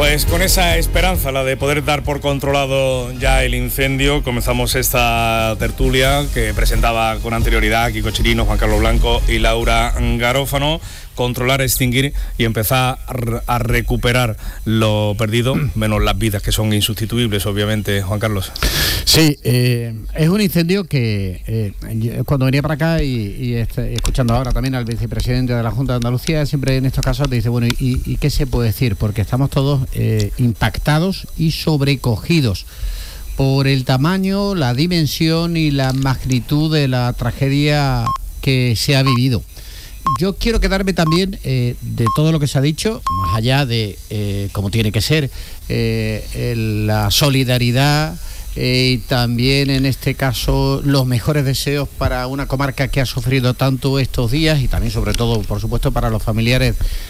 Pues con esa esperanza, la de poder dar por controlado ya el incendio, comenzamos esta tertulia que presentaba con anterioridad Kiko Chirino, Juan Carlos Blanco y Laura Garófano. Controlar, extinguir y empezar a recuperar lo perdido, menos las vidas que son insustituibles, obviamente, Juan Carlos. Sí, es un incendio que cuando venía para acá y escuchando ahora también al vicepresidente de la Junta de Andalucía, siempre en estos casos te dice, bueno, ¿y qué se puede decir? Porque estamos todos impactados y sobrecogidos por el tamaño, la dimensión y la magnitud de la tragedia que se ha vivido. Yo quiero quedarme también de todo lo que se ha dicho, más allá de cómo tiene que ser, la solidaridad y también en este caso los mejores deseos para una comarca que ha sufrido tanto estos días y también sobre todo, por supuesto, para los familiares